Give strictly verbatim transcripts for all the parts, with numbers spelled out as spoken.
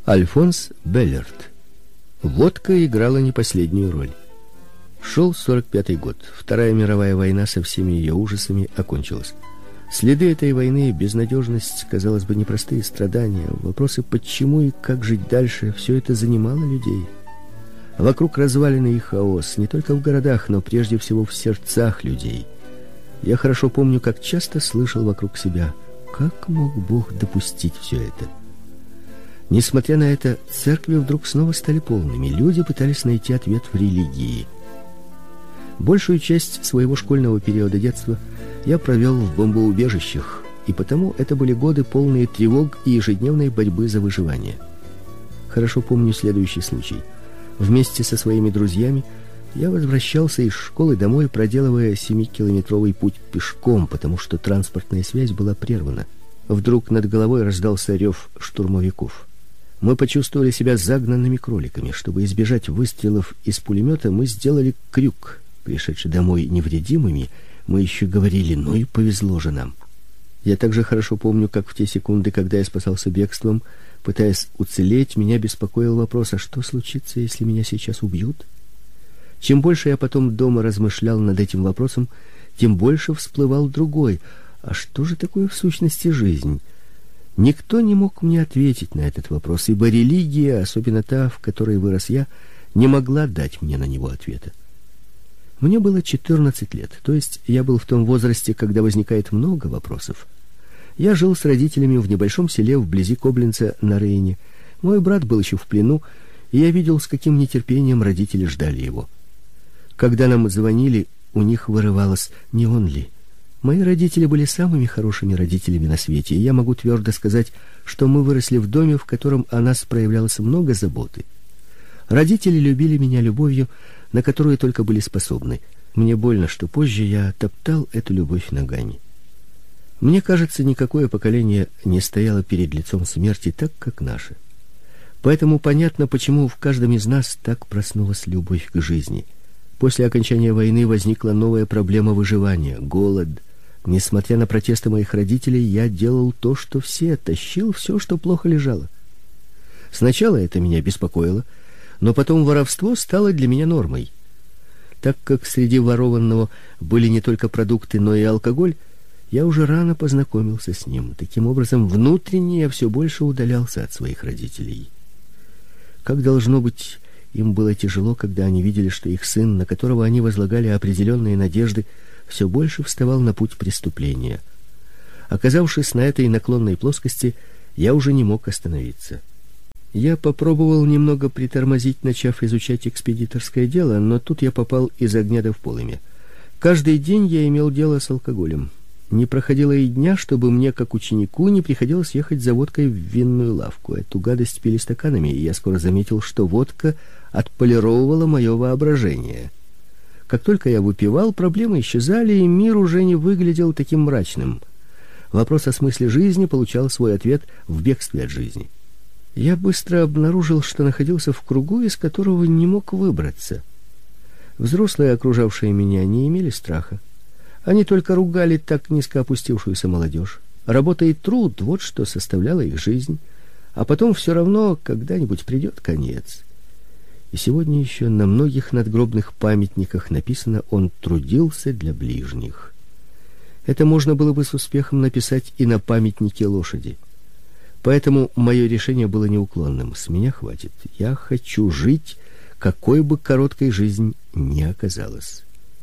Альфонс Беллерт. Водка играла не последнюю роль. Шел сорок пятый год. Вторая мировая война со всеми ее ужасами окончилась. Следы этой войны, безнадежность, казалось бы, непростые страдания, вопросы почему и как жить дальше, все это занимало людей. Вокруг развалины и хаос, не только в городах, но прежде всего в сердцах людей. Я хорошо помню, как часто слышал вокруг себя: как мог Бог допустить все это? Несмотря на это, церкви вдруг снова стали полными. Люди пытались найти ответ в религии. Большую часть своего школьного периода детства я провел в бомбоубежищах, и потому это были годы полные тревог и ежедневной борьбы за выживание. Хорошо помню следующий случай. Вместе со своими друзьями я возвращался из школы домой, проделывая семикилометровый путь пешком, потому что транспортная связь была прервана. Вдруг над головой раздался рев штурмовиков. Мы почувствовали себя загнанными кроликами. Чтобы избежать выстрелов из пулемета, мы сделали крюк. Пришедшие домой невредимыми, мы еще говорили: ну и повезло же нам. Я также хорошо помню, как в те секунды, когда я спасался бегством, пытаясь уцелеть, меня беспокоил вопрос: а что случится, если меня сейчас убьют? Чем больше я потом дома размышлял над этим вопросом, тем больше всплывал другой: а что же такое в сущности жизнь? Никто не мог мне ответить на этот вопрос, ибо религия, особенно та, в которой вырос я, не могла дать мне на него ответа. Мне было четырнадцать лет, то есть я был в том возрасте, когда возникает много вопросов. Я жил с родителями в небольшом селе вблизи Кобленца на Рейне. Мой брат был еще в плену, и я видел, с каким нетерпением родители ждали его. Когда нам звонили, у них вырывалось: не он ли? Мои родители были самыми хорошими родителями на свете, и я могу твердо сказать, что мы выросли в доме, в котором о нас проявлялось много заботы. Родители любили меня любовью, на которую только были способны. Мне больно, что позже я топтал эту любовь ногами. Мне кажется, никакое поколение не стояло перед лицом смерти так, как наше. Поэтому понятно, почему в каждом из нас так проснулась любовь к жизни. После окончания войны возникла новая проблема выживания — голод. Несмотря на протесты моих родителей, я делал то, что все, тащил все, что плохо лежало. Сначала это меня беспокоило, но потом воровство стало для меня нормой. Так как среди ворованного были не только продукты, но и алкоголь, я уже рано познакомился с ним. Таким образом, внутренне я все больше удалялся от своих родителей. Как должно быть, им было тяжело, когда они видели, что их сын, на которого они возлагали определенные надежды, все больше вставал на путь преступления. Оказавшись на этой наклонной плоскости, я уже не мог остановиться. Я попробовал немного притормозить, начав изучать экспедиторское дело, но тут я попал из огня до в полымя. Каждый день я имел дело с алкоголем. Не проходило и дня, чтобы мне, как ученику, не приходилось ехать за водкой в винную лавку. Эту гадость пили стаканами, и я скоро заметил, что водка отполировывала мое воображение. Как только я выпивал, проблемы исчезали, и мир уже не выглядел таким мрачным. Вопрос о смысле жизни получал свой ответ в бегстве от жизни. Я быстро обнаружил, что находился в кругу, из которого не мог выбраться. Взрослые, окружавшие меня, не имели страха. Они только ругали так низко опустившуюся молодежь. Работа и труд — вот что составляло их жизнь. А потом все равно когда-нибудь придет конец. И сегодня еще на многих надгробных памятниках написано: «Он трудился для ближних». Это можно было бы с успехом написать и на памятнике лошади. Поэтому мое решение было неуклонным: с меня хватит. Я хочу жить, какой бы короткой жизнь ни оказалась.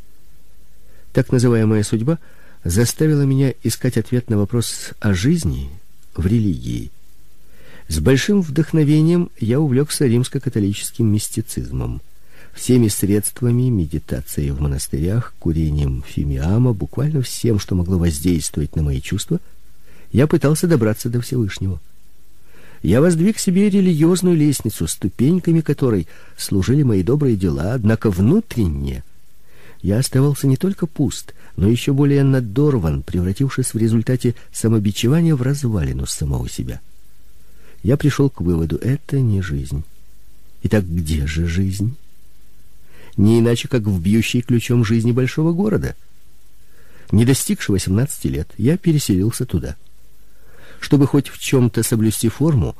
Так называемая судьба заставила меня искать ответ на вопрос о жизни в религии. С большим вдохновением я увлекся римско-католическим мистицизмом. Всеми средствами, медитацией в монастырях, курением фимиама, буквально всем, что могло воздействовать на мои чувства, я пытался добраться до Всевышнего. Я воздвиг себе религиозную лестницу, ступеньками которой служили мои добрые дела, однако внутренне я оставался не только пуст, но еще более надорван, превратившись в результате самобичевания в развалину самого себя. Я пришел к выводу: это не жизнь. Итак, где же жизнь? Не иначе, как в бьющей ключом жизни большого города. Не достигши восемнадцати лет, я переселился туда. Чтобы хоть в чем-то соблюсти форму,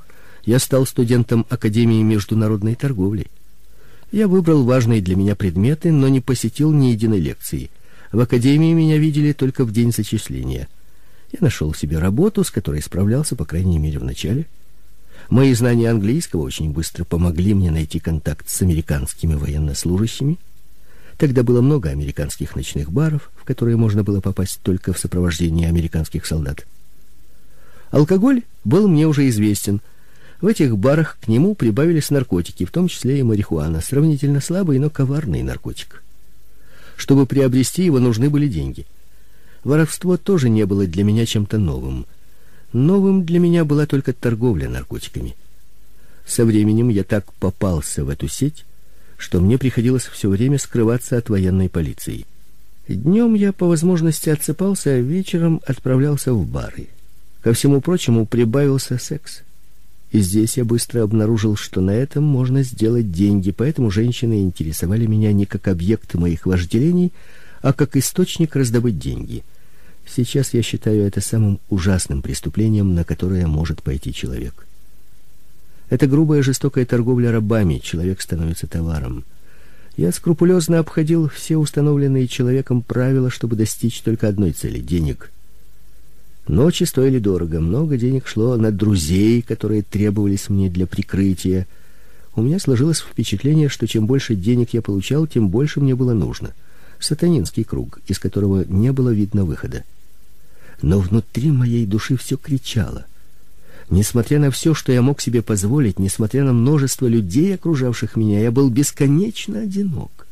Я стал студентом Академии международной торговли. Я выбрал важные для меня предметы, но не посетил ни единой лекции. В академии меня видели только в день зачисления. Я нашел себе работу, с которой справлялся, по крайней мере, в начале. Мои знания английского очень быстро помогли мне найти контакт с американскими военнослужащими. Тогда было много американских ночных баров, в которые можно было попасть только в сопровождении американских солдат. Алкоголь был мне уже известен. В этих барах к нему прибавились наркотики, в том числе и марихуана, сравнительно слабый, но коварный наркотик. Чтобы приобрести его, нужны были деньги. Воровство тоже не было для меня чем-то новым. Новым для меня была только торговля наркотиками. Со временем я так попался в эту сеть, что мне приходилось все время скрываться от военной полиции. Днем я по возможности отсыпался, а вечером отправлялся в бары. Ко всему прочему прибавился секс. И здесь я быстро обнаружил, что на этом можно сделать деньги, поэтому женщины интересовали меня не как объект моих вожделений, а как источник раздобыть деньги. Сейчас я считаю это самым ужасным преступлением, на которое может пойти человек. Это грубая жестокая торговля рабами, человек становится товаром. Я скрупулезно обходил все установленные человеком правила, чтобы достичь только одной цели — денег. Ночи стоили дорого, много денег шло на друзей, которые требовались мне для прикрытия. У меня сложилось впечатление, что чем больше денег я получал, тем больше мне было нужно. Сатанинский круг, из которого не было видно выхода. Но внутри моей души все кричало. Несмотря на все, что я мог себе позволить, несмотря на множество людей, окружавших меня, я был бесконечно одинок.